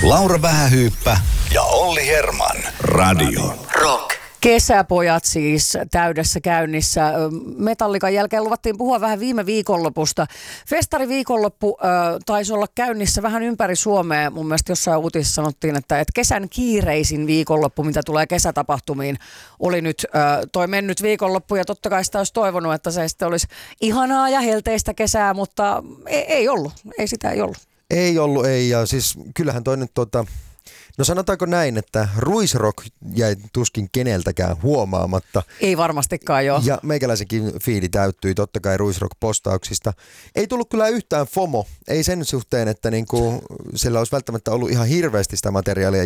Laura Vähähyyppä ja Olli Herman. Radio Rock. Kesäpojat siis täydessä käynnissä. Metallikan jälkeen luvattiin puhua vähän viime viikonlopusta. Festariviikonloppu taisi olla käynnissä vähän ympäri Suomea. Mun mielestä jossain uutisissa sanottiin, että kesän kiireisin viikonloppu, mitä tulee kesätapahtumiin, oli nyt toi mennyt viikonloppu. Ja totta kai sitä olisi toivonut, että se sitten olisi ihanaa ja helteistä kesää, mutta ei ollut. Sitä ei ollut. Ei ollut, ei. Ja siis kyllähän toi nyt no sanotaanko näin, että ruisrock jäi tuskin keneltäkään huomaamatta. Ei varmastikaan, joo. Ja meikäläisenkin fiili täyttyi totta kai ruisrock-postauksista. Ei tullut kyllä yhtään FOMO. Ei sen suhteen, että siellä olisi välttämättä ollut ihan hirveästi sitä materiaalia